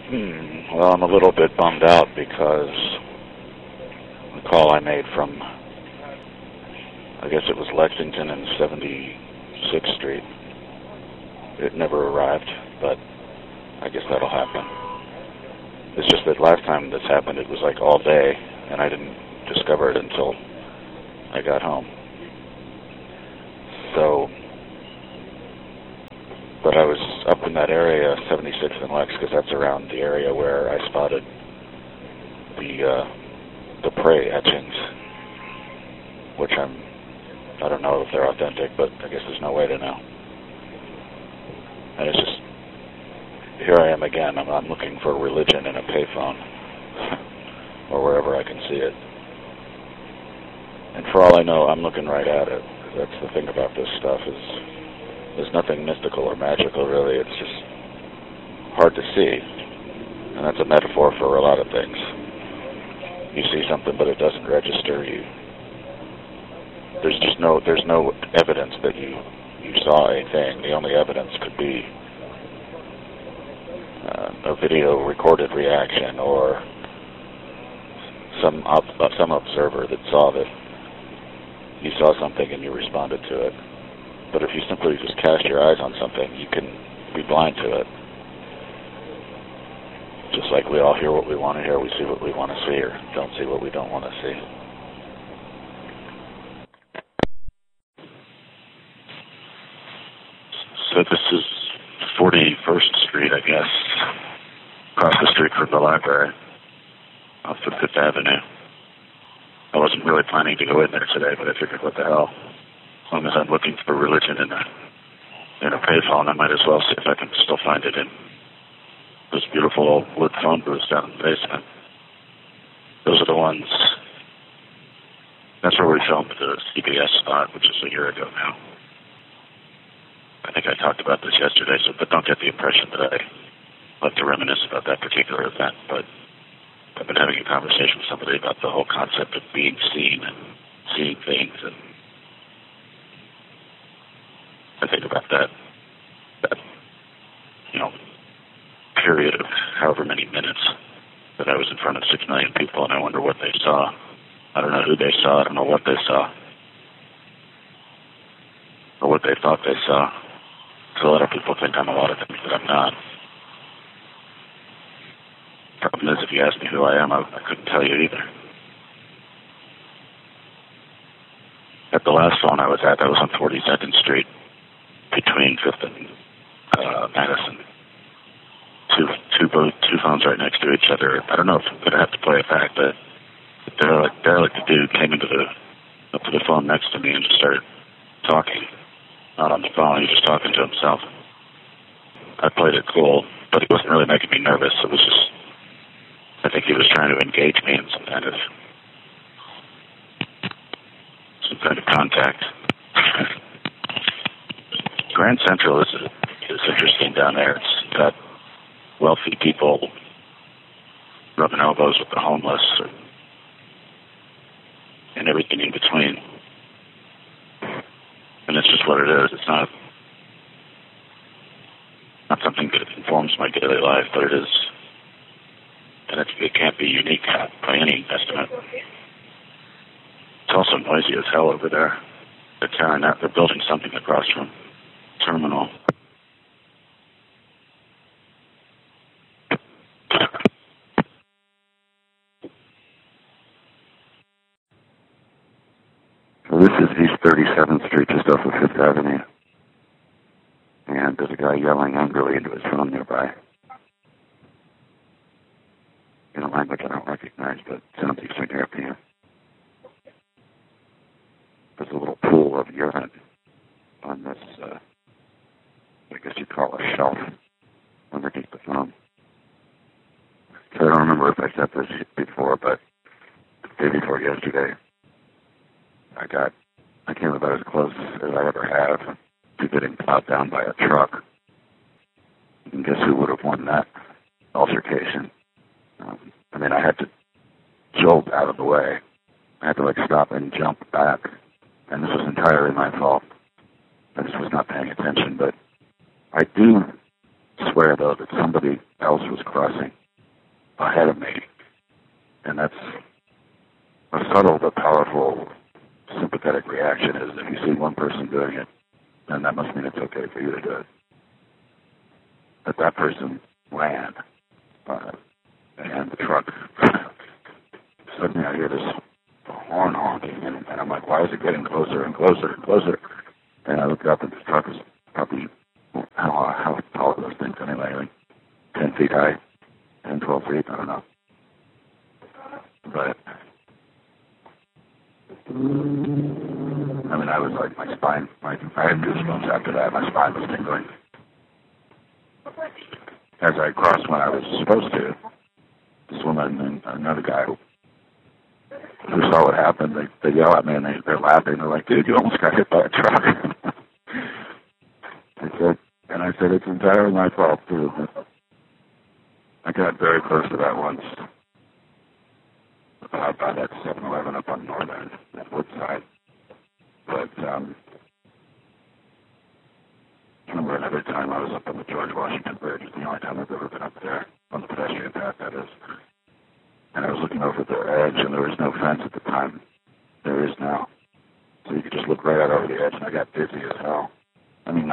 Well, I'm a little bit bummed out because the call I made from, I guess it was Lexington and 76th Street, it never arrived, but I guess that'll happen. It's just that last time this happened, it was like all day, and I didn't discover it until I got home. So, but I was up in that area, 76th and Lex, because that's around the area where I spotted the prey etchings, which I don't know if they're authentic, but I guess there's no way to know. And it's just, here I am again. I'm looking for religion in a payphone, or wherever I can see it. And for all I know, I'm looking right at it. That's the thing about this stuff, is there's nothing mystical or magical, really. It's just hard to see. And that's a metaphor for a lot of things. You see something, but it doesn't register. There's no evidence that you saw a thing. The only evidence could be a video recorded reaction, or some observer that saw that you saw something and you responded to it. But if you simply just cast your eyes on something, you can be blind to it. Just like we all hear what we want to hear, we see what we want to see, or don't see what we don't want to see. So this is 41st Street, I guess, across the street from the library, off of Fifth Avenue. I wasn't really planning to go in there today, but I figured, what the hell? As long as I'm looking for religion in a payphone, I might as well see if I can still find it in those beautiful old wood phone booths down in the basement. Those are the ones. That's where we filmed the CBS spot, which is a year ago now. I think I talked about this yesterday, but don't get the impression that I like to reminisce about that particular event. But I've been having a conversation with somebody about the whole concept of being seen and seeing things, and I think about that period of however many minutes that I was in front of 6 million people, and I wonder what they saw. I don't know who they saw. I don't know what they saw, or what they thought they saw. So a lot of people think I'm a lot of things that I'm not. Problem is, if you ask me who I am, I couldn't tell you either. At the last phone I was at, that was on 42nd Street, between 5th and Madison. Two phones right next to each other. I don't know if I'm going to have to play it back, but the dude came up to the phone next to me and just started talking. Not on the phone, he was just talking to himself. I played it cool, but he wasn't really making me nervous. It was just, I think he was trying to engage me in some kind of contact. Grand Central is interesting down there. It's got wealthy people rubbing elbows with the homeless, and everything in between. And it's just what it is. It's not something that informs my daily life, but it is, and it can't be unique by any estimate. It's also noisy as hell over there. They're building something across from Terminal. So this is East 37th Street, just off of Fifth Avenue. And there's a guy yelling angrily into his phone nearby. In a language I don't recognize, but sounds Eastern European. There's a little pool of urine on this, I guess you'd call a shelf underneath the phone. So I don't remember if I said this before, but the day before yesterday, I came about as close as I ever have to getting plowed down by a truck. And guess who would have won that altercation? I had to jolt out of the way. I had to stop and jump back. And this was entirely my fault. I just was not paying attention, but I do swear, though, that somebody else was crossing ahead of me. And that's a subtle but powerful sympathetic reaction is if you see one person doing it, then that must mean it's okay for you to do it. But that person ran, and the truck, suddenly I hear this horn honking, and I'm like, why is it getting closer and closer and closer? And I look up, and this truck is probably, how tall are those things anyway? Like 10 feet high, 10, 12 feet, I don't know. But, I mean, I was like, my spine, I had goosebumps after that. My spine was tingling. As I crossed when I was supposed to, this woman and another guy who saw what happened, they yell at me and they're laughing. They're like, dude, you almost got hit by a truck. I said, it's entirely my fault, too. I got very close to that once, by that 7-Eleven up on Northern, that Woodside. But I remember another time I was up on the George Washington Bridge. It's the only time I've ever been up there, on the pedestrian path, that is. And I was looking over the edge, and there was no fence at the time. There is now. So you could just look right out over the edge, and I got dizzy as hell. I mean,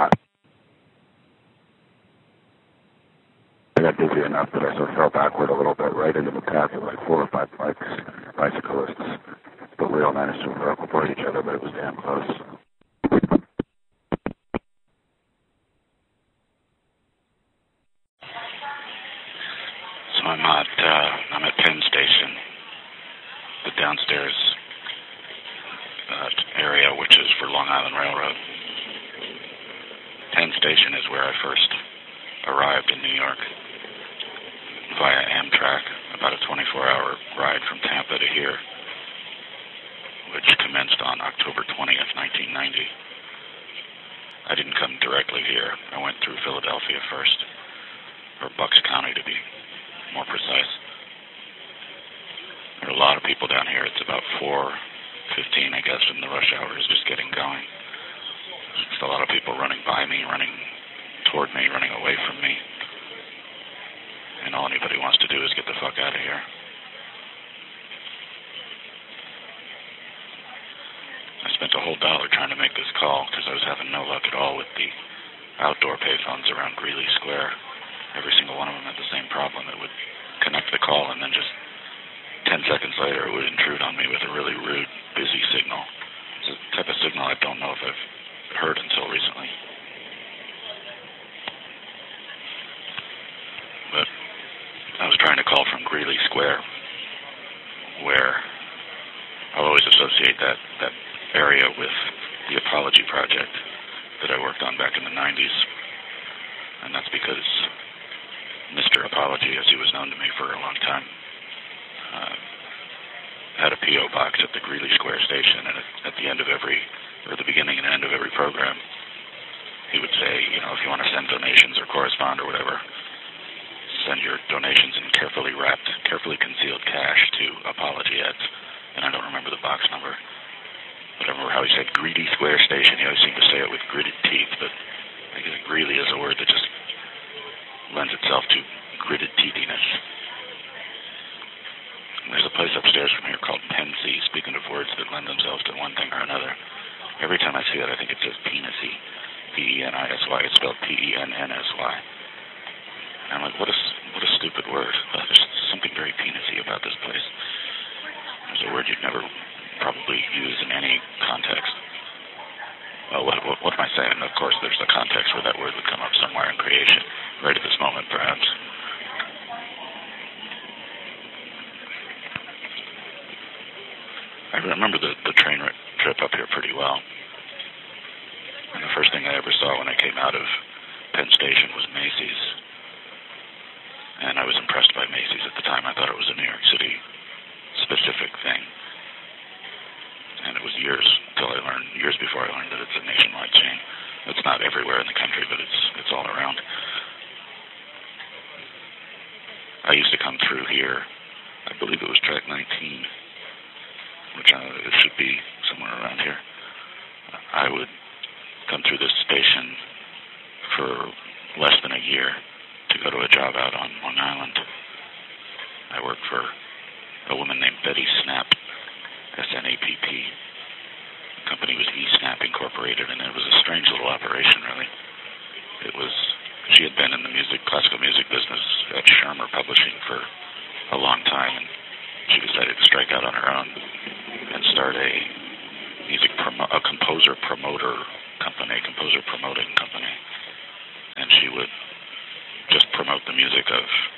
I got dizzy enough that I sort of fell backward a little bit right into the path of like 4 or 5 bicyclists. But we all managed to avoid each other, but it was damn close. So I'm at Penn Station, the downstairs area, which is for Long Island Railroad. Penn Station is where I first arrived in New York via Amtrak, about a 24-hour ride from Tampa to here, which commenced on October 20th, 1990. I didn't come directly here. I went through Philadelphia first, or Bucks County to be more precise. There are a lot of people down here. It's about 4:15, I guess, and the rush hour is just getting going. Just a lot of people running by me, running toward me, running away from me. And all anybody wants to do is get the fuck out of here. I spent a whole $1 trying to make this call because I was having no luck at all with the outdoor payphones around Greeley Square. Every single one of them had the same problem. It would connect the call and then just 10 seconds later it would intrude on me with a really rude, busy signal. It's a type of signal I don't know if I've heard until recently. But I was trying to call from Greeley Square, where I'll always associate that area with the Apology Project that I worked on back in the 90s. And that's because Mr. Apology, as he was known to me for a long time, had a P.O. box at the Greeley Square station, and at the end of the beginning and end of every program, he would say, if you want to send donations or correspond or whatever, send your donations in carefully wrapped, carefully concealed cash to Apology at, and I don't remember the box number, but I remember how he said Greeley Square Station. He always seemed to say it with gritted teeth, but I guess Greeley is a word that just lends itself to gritted teethiness. There's a place upstairs from here called Pensy, speaking of words that lend themselves to one thing or another. Every time I see that, I think it says penisy. P-E-N-I-S-Y. It's spelled P-E-N-N-S-Y. And I'm like, what a stupid word. There's something very penisy about this place. There's a word you'd never probably use in any context. Well, what am I saying? Of course, there's a context where that word would come up somewhere in creation, right at this moment, perhaps. I remember the train trip up here pretty well. And the first thing I ever saw when I came out of Penn Station was Macy's. And I was impressed by Macy's at the time. I thought it was a New York City specific thing. And it was years before I learned that it's a nationwide chain. It's not everywhere in the country, but it's all around. I used to come through here, I believe it was track 19, which it should be somewhere around here. I would come through this station for less than a year to go to a job out on Long Island. I worked for a woman named Betty Snapp, S-N-A-P-P. The company was E-Snap Incorporated, and it was a strange little operation, really. She had been in the classical music business at Schirmer Publishing for a long time, and she decided to strike out on her own and start a composer promoting company. And she would just promote the music of